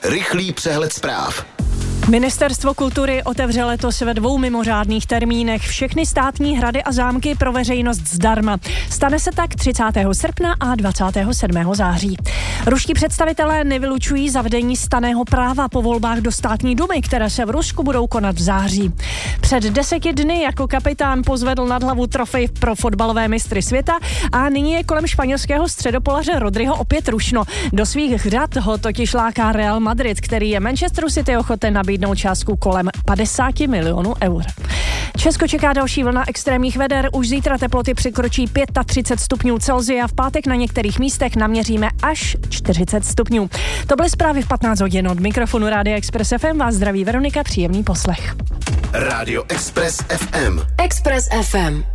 Rychlý přehled zpráv. Ministerstvo kultury otevře letos ve 2 mimořádných termínech všechny státní hrady a zámky pro veřejnost zdarma. Stane se tak 30. srpna a 27. září. Ruští představitelé nevylučují zavedení stanného práva po volbách do státní dumy, které se v Rusku budou konat v září. Před 10 dny jako kapitán pozvedl nad hlavu trofej pro fotbalové mistry světa a nyní je kolem španělského středopolaře Rodriho opět rušno. Do svých řad ho totiž láká Real Madrid, který je Manchesteru City ochoten nabídnout částku kolem 50 milionů eur. Česko čeká další vlna extrémních veder. Už zítra teploty překročí 35 stupňů Celsia. V pátek na některých místech naměříme až 40 stupňů. To byly zprávy v 15 hodin. Od mikrofonu Rádia Express FM vás zdraví Veronika, příjemný poslech. Rádio Express FM. Express FM.